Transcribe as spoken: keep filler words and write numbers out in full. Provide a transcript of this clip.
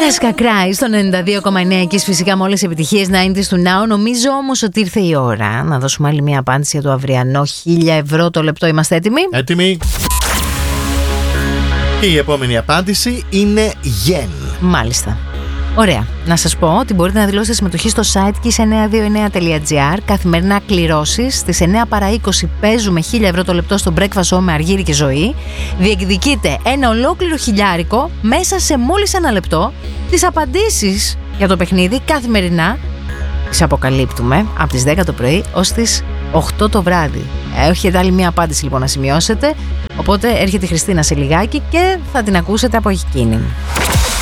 Alaska Cry στον ενενήντα δύο κόμμα εννέα και φυσικά με όλες τις επιτυχίες ενενήντα του Now. Νομίζω όμως ότι ήρθε η ώρα να δώσουμε άλλη μια απάντηση για το αυριανό χίλια ευρώ το λεπτό. Είμαστε έτοιμοι? Έτοιμοι. Και η επόμενη απάντηση είναι γεν. Μάλιστα. Ωραία. Να σας πω ότι μπορείτε να δηλώσετε συμμετοχή στο site kiss εννιά δύο εννιά τελεία τζι άρ. Καθημερινά κληρώσεις. Στις εννιά παρά είκοσι παίζουμε χίλια ευρώ το λεπτό στο Breakfast Show με Αργύρη και Ζωή. Διεκδικείτε ένα ολόκληρο χιλιάρικο μέσα σε μόλις ένα λεπτό. Τις απαντήσεις για το παιχνίδι καθημερινά τις αποκαλύπτουμε από τις δέκα το πρωί ως τις οκτώ το βράδυ. Έχετε άλλη μία απάντηση λοιπόν να σημειώσετε. Οπότε έρχεται η Χριστίνα σε λιγάκι και θα την ακούσετε από εκείνη.